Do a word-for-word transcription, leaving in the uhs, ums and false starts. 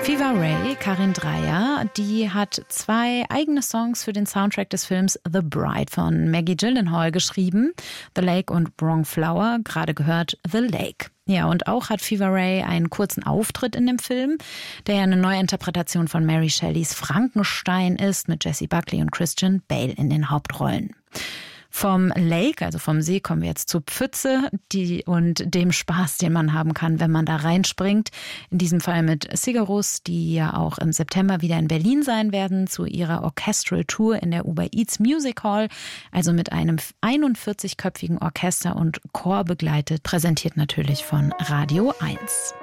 Fiva Ray, Karin Dreier, die hat zwei eigene Songs für den Soundtrack des Films The Bride von Maggie Gyllenhaal geschrieben. The Lake und Wrong Flower, gerade gehört The Lake. Ja, und auch hat Fiva Ray einen kurzen Auftritt in dem Film, der ja eine Neuinterpretation von Mary Shelleys Frankenstein ist, mit Jessie Buckley und Christian Bale in den Hauptrollen. Vom Lake, also vom See, kommen wir jetzt zur Pfütze die, und dem Spaß, den man haben kann, wenn man da reinspringt. In diesem Fall mit Sigarus, die ja auch im September wieder in Berlin sein werden, zu ihrer Orchestral Tour in der Uber Eats Music Hall, also mit einem einundvierzigköpfigen Orchester und Chor begleitet, präsentiert natürlich von Radio eins.